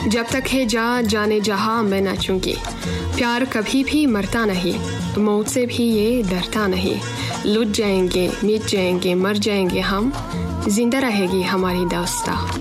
जब तक है जाने जहां मैं नाचूंगी। प्यार कभी भी मरता नहीं, मौत से भी ये डरता नहीं। लुट जाएंगे, मिट जाएंगे, मर जाएंगे हम, जिंदा रहेगी हमारी दास्तां।